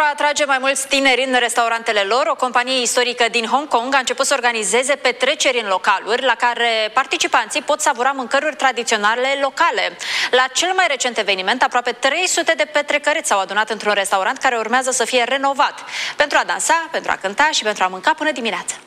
a atrage mai mulți tineri în restaurantele lor, o companie istorică din Hong Kong a început să organizeze petreceri în localuri la care participanții pot savura mâncăruri tradiționale locale. La cel mai recent eveniment, aproape 300 de petrecăreți s-au adunat într-un restaurant care urmează să fie renovat pentru a dansa, pentru a cânta și pentru a mânca până dimineața.